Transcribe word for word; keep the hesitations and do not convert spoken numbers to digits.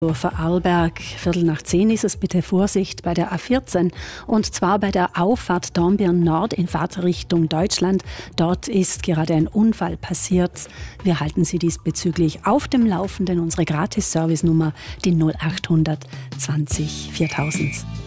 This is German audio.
Vorarlberg, Viertel nach zehn ist es, bitte Vorsicht bei der A vierzehn und zwar bei der Auffahrt Dornbirn Nord in Fahrtrichtung Deutschland. Dort ist gerade ein Unfall passiert. Wir halten Sie diesbezüglich auf dem Laufenden. Unsere Gratis-Service-Nummer, die null acht hundert zwanzig viertausend.